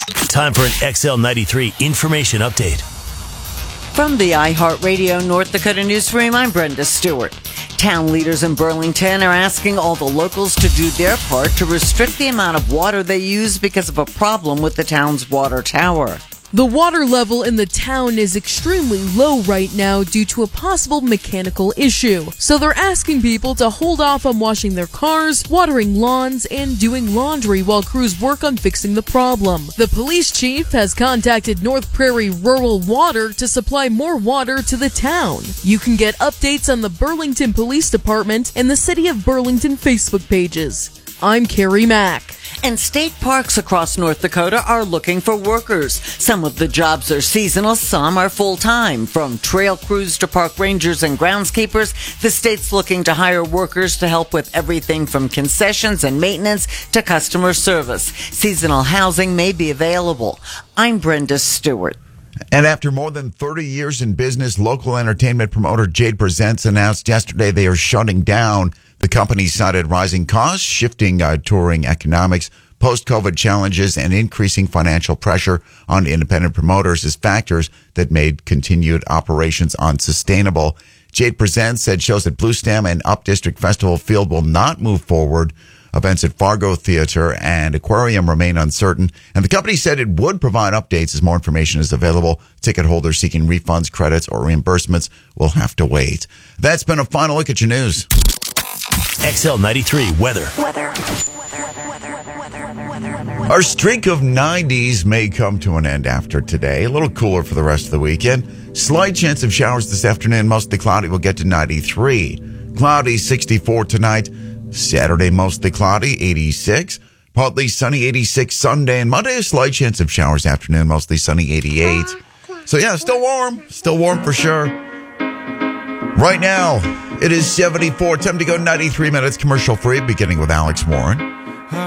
Time for an XL93 information update. From the iHeartRadio North Dakota Newsroom, I'm Brenda Stewart. Town leaders in Burlington are asking all the locals to do their part to restrict the amount of water they use because of a problem with the town's water tower. The water level in the town is extremely low right now due to a possible mechanical issue. So they're asking people to hold off on washing their cars, watering lawns, and doing laundry while crews work on fixing the problem. The police chief has contacted North Prairie Rural Water to supply more water to the town. You can get updates on the Burlington Police Department and the City of Burlington Facebook pages. I'm Carrie Mack. And state parks across North Dakota are looking for workers. Some of the jobs are seasonal, some are full-time. From trail crews to park rangers and groundskeepers, the state's looking to hire workers to help with everything from concessions and maintenance to customer service. Seasonal housing may be available. I'm Brenda Stewart. And after more than 30 years in business, local entertainment promoter Jade Presents announced yesterday they are shutting down. The company cited rising costs, shifting touring economics, post-COVID challenges, and increasing financial pressure on independent promoters as factors that made continued operations unsustainable. Jade Presents said shows at Blue Stem and Up District Festival Field will not move forward. Events at Fargo Theater and Aquarium remain uncertain, and the company said it would provide updates as more information is available. Ticket holders seeking refunds, credits, or reimbursements will have to wait. That's been a final look at your news. XL93 weather. Our streak of 90s may come to an end after today. A little cooler for the rest of the weekend. Slight chance of showers this afternoon. Mostly cloudy. We'll get to 93. Cloudy, 64 tonight. Saturday, mostly cloudy, 86. Partly sunny, 86 Sunday. And Monday, a slight chance of showers afternoon. Mostly sunny, 88. So yeah, still warm. Still warm for sure. Right now, it is 74. Time to go 93 minutes commercial free, beginning with Alex Warren.